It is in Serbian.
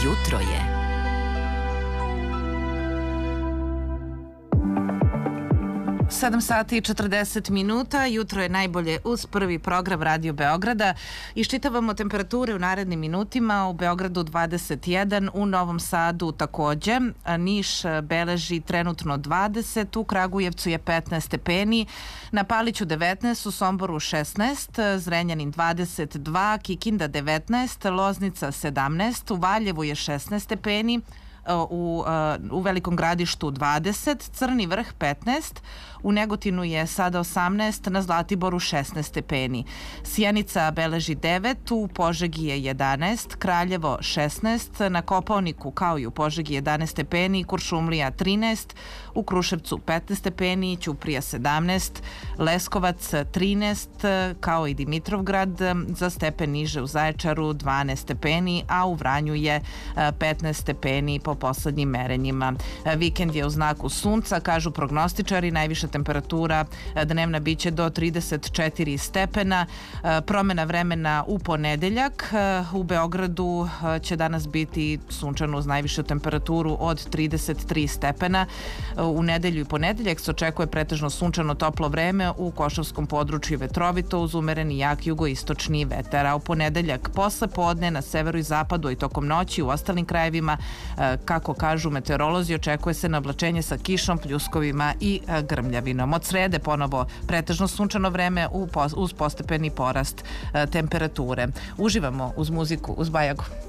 Jutro je. Sedam sati i 40 minuta, jutro je najbolje uz prvi program Radio Beograda. Iščitavamo temperature u narednim minutima. U Beogradu 21, u Novom Sadu takođe. Niš beleži trenutno 20, u Kragujevcu je 15 stepeni, na Paliću 19, u Somboru 16, Zrenjanin 22, Kikinda 19, Loznica 17, u Valjevu je 16 stepeni, u Velikom Gradištu 20, Crni Vrh 15, u Negotinu je sada 18, na Zlatiboru 16 stepeni. Sjenica beleži 9, u Požegi je 11, Kraljevo 16, na Kopaoniku kao i u Požegi 11 stepeni, Kuršumlija 13, u Kruševcu 15 stepeni, Ćuprija 17, Leskovac 13, kao i Dimitrovgrad, za stepen niže u Zaječaru 12 stepeni, a u Vranju je 15 stepeni po poslednjim merenjima. Vikend je u znaku sunca, kažu prognostičari, najviša temperatura dnevna biće do 34 stepena. Promena vremena u ponedeljak. U Beogradu će danas biti sunčano uz najvišu temperaturu od 33 stepena. U nedelju i ponedeljak se očekuje pretežno sunčano toplo vreme, u Košavskom području vetrovito uz umereni jak jugoistočni vetar. A u ponedeljak posle podne na severu i zapadu i tokom noći u ostalim krajevima, kako kažu meteorolozi, očekuje se navlačenje sa kišom, pljuskovima i grmljavinom. Od srede ponovo pretežno sunčano vreme uz postepeni porast temperature. Uživamo uz muziku, uz Bajagu.